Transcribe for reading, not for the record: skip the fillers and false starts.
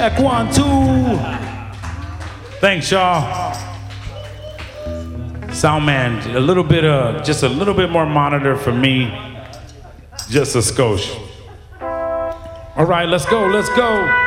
Check 1, 2. Thanks, y'all. Sound man, just a little bit more monitor for me. Just a skosh. All right, let's go.